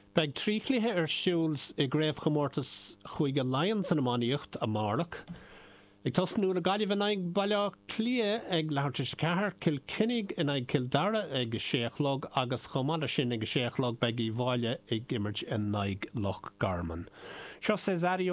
Beg tríchlithe siúls I gréibh chomórtas chuige Lions an amíocht a Marlach. Ag tosnú a gaiileh in ag bailile clia ag lehartiste cethir Kilkinnig in ag Kildare ag séachlog agus chomála sin ag séachlog beg I bháile ag imirt in naig Loch Garman. Seo sé